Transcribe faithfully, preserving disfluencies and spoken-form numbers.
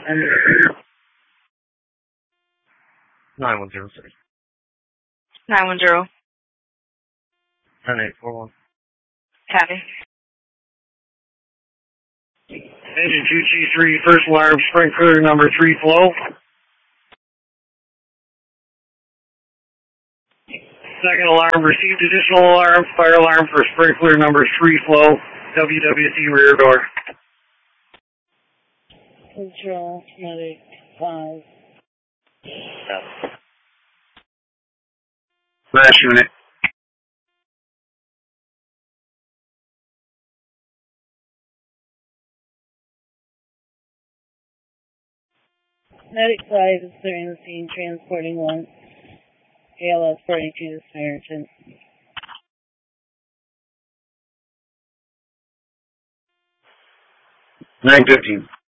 nine one zero six. nine one zero. ten eight four one. Copy. Engine two G three, first alarm, sprinkler number three flow. Second alarm, received additional alarm, fire alarm for sprinkler number three flow, W W C rear door. Control, medic, five. Last unit. Medic five is clearing the scene, transporting one. A L S forty-two to Samaritan. nine fifteen.